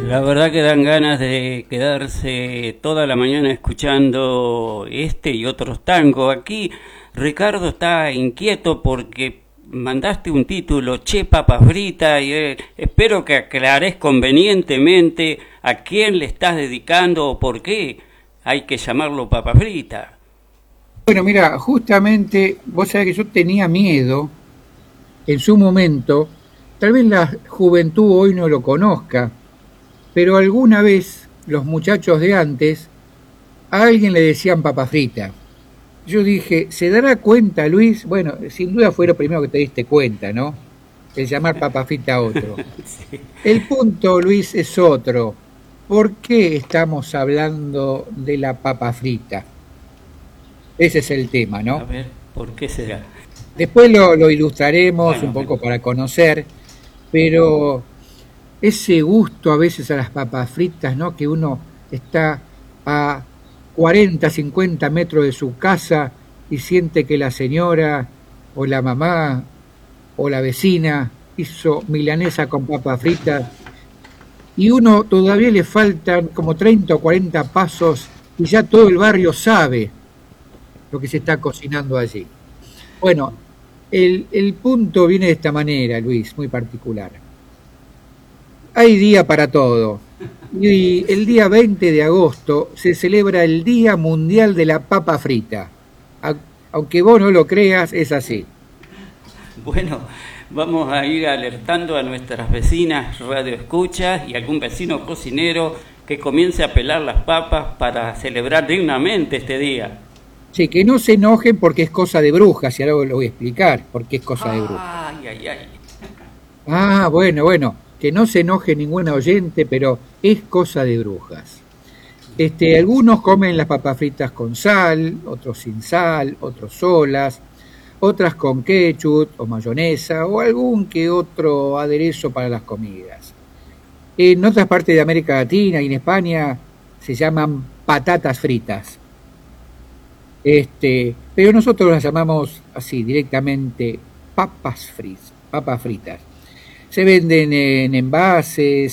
La verdad que dan ganas de quedarse toda la mañana escuchando este y otros tangos. Aquí Ricardo está inquieto porque mandaste un título, Che Papa Frita, y espero que aclares convenientemente a quién le estás dedicando o por qué hay que llamarlo Papa Frita. Bueno, mira, justamente vos sabés que yo tenía miedo en su momento, tal vez la juventud hoy no lo conozca, pero alguna vez los muchachos de antes a alguien le decían papa frita. Yo dije, ¿se dará cuenta Luis? Bueno, sin duda fue lo primero que te diste cuenta, ¿no? El llamar papa frita a otro. Sí. El punto, Luis, es otro. ¿Por qué estamos hablando de la papa frita? Ese es el tema, A ¿no? ver, ¿por qué será? Después lo ilustraremos un Bueno, poco para conocer, pero ese gusto a veces a las papas fritas, ¿no? Que uno está a 40, 50 metros de su casa y siente que la señora o la mamá o la vecina hizo milanesa con papas fritas y uno todavía le faltan como 30 o 40 pasos y ya todo el barrio sabe lo que se está cocinando allí. Bueno, el punto viene de esta manera, Luis, muy particular. Hay día para todo. Y el día 20 de agosto se celebra el Día Mundial de la Papa Frita. Aunque vos no lo creas, es así. bueno, vamos a ir alertando a nuestras vecinas radioescuchas y algún vecino cocinero que comience a pelar las papas para celebrar dignamente este día. Sí, que no se enojen porque es cosa de brujas, y ahora lo voy a explicar por qué es cosa de brujas. Ay, ay, ay. Ah, bueno, que no se enoje ninguna oyente, pero es cosa de brujas. Algunos comen las papas fritas con sal, otros sin sal, otros solas, otras con ketchup o mayonesa o algún que otro aderezo para las comidas. En otras partes de América Latina y en España se llaman patatas fritas. Pero nosotros las llamamos así directamente papas fritas. Se venden en envases,